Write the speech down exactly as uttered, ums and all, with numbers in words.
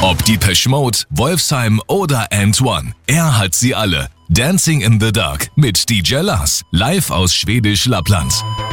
Ob Depeche Mode, Wolfsheim oder And One, er hat sie alle. Dancing in the Dark mit D J Lars, live aus Schwedisch Lappland.